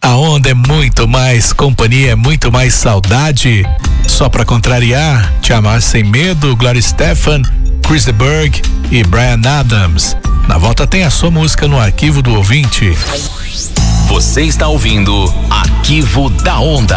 A onda é muito mais companhia, é muito mais saudade. Só pra contrariar, Te Amar Sem Medo, Gloria Estefan, Chris de Burgh e Bryan Adams. Na volta tem a sua música no Arquivo do Ouvinte. Você está ouvindo Arquivo da Onda.